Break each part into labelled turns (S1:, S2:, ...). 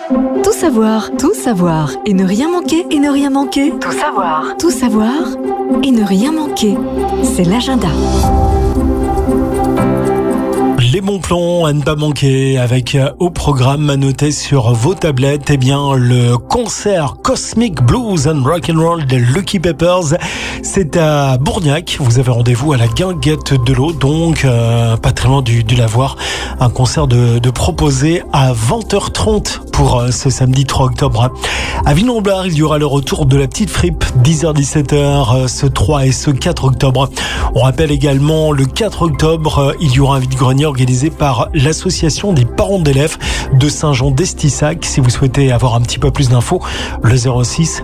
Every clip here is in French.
S1: Tout savoir et ne rien manquer, Tout savoir et ne rien manquer. C'est l'agenda.
S2: Les bons plans à ne pas manquer avec au programme à noter sur vos tablettes, le concert Cosmic Blues and Rock'n'Roll des Lucky Peppers. C'est à Bourgnac. Vous avez rendez-vous à la Guinguette de l'Eau, donc pas très loin du lavoir. Un concert de proposé à 20h30 pour ce samedi 3 octobre. À Villemont-Blar, il y aura le retour de la petite fripe, 10h-17h, ce 3 et ce 4 octobre. On rappelle également le 4 octobre, il y aura un vide-grenier organisé par l'association des parents d'élèves de Saint-Jean d'Estissac. Si vous souhaitez avoir un petit peu plus d'infos, le 06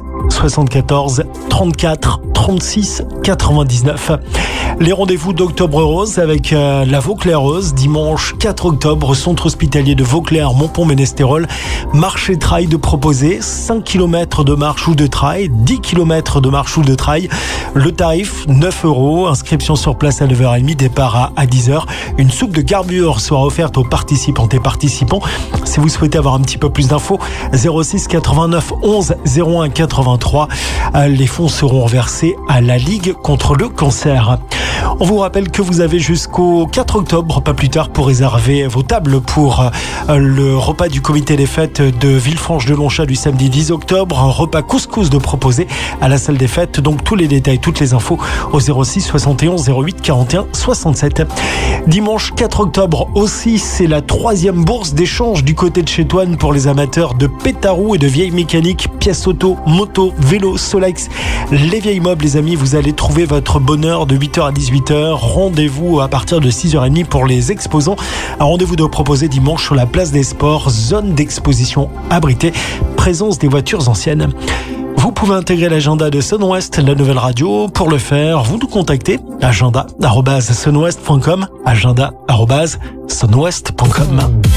S2: 74 34 36 99. Les rendez-vous d'Octobre Rose avec la Vauclair-Rose, dimanche 4 octobre, centre hospitalier de Vauclair, Montpont-Ménestérol. Marche et trail de proposer, 5 km de marche ou de trail, 10 km de marche ou de trail. Le tarif, 9 €. Inscription sur place à 9h30, départ à 10h. Une soupe de garbure sera offerte aux participantes et participants. Si vous souhaitez avoir un petit peu plus d'infos, 06 89 11 01 83. Les fonds seront versés à la Ligue contre le cancer. On vous rappelle que vous avez jusqu'au 4 octobre, pas plus tard, pour réserver vos tables pour le repas du comité des fêtes de Villefranche-de-Lonchat du samedi 10 octobre. Un repas couscous de proposer à la salle des fêtes. Donc tous les détails, toutes les infos au 06 71 08 41 67. Dimanche 4 octobre aussi, c'est la 3e bourse d'échange du côté de chez Toine pour les amateurs de pétarous et de vieilles mécaniques, pièces auto, moto, vélo, Solex. Les vieilles meubles, les amis, vous allez trouver votre bonheur de 8h à 18h. Rendez-vous à partir de 6h30 pour les exposants. Un rendez-vous de proposer dimanche sur la place des sports, zone d'exposition abritée, présence des voitures anciennes. Vous pouvez intégrer l'agenda de Sunwest, la nouvelle radio. Pour le faire, vous nous contactez agenda@sunwest.com, agenda@sunwest.com.